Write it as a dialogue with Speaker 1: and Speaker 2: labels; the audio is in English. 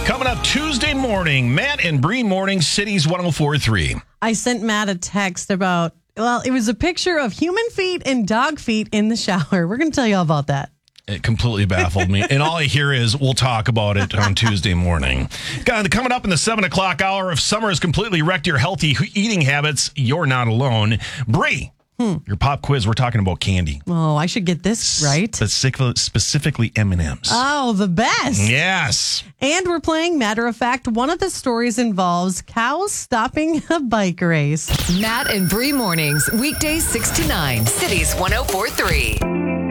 Speaker 1: Coming up Tuesday morning, Matt and Bree Morning, Cities 104.3.
Speaker 2: I sent Matt a text about, it was a picture of human feet and dog feet in the shower. We're going to tell you all about that.
Speaker 1: It completely baffled me. And all I hear is, we'll talk about it on Tuesday morning. Coming up in the 7 o'clock hour, if summer has completely wrecked your healthy eating habits, you're not alone. Bree, your pop quiz, we're talking about candy.
Speaker 2: Oh, I should get this right.
Speaker 1: Specifically M&Ms.
Speaker 2: Oh, the best.
Speaker 1: Yes.
Speaker 2: And we're playing Matter of Fact. One of the stories involves cows stopping a bike race.
Speaker 3: Matt and Bree Mornings, weekdays 6 to 9, Cities 104.3.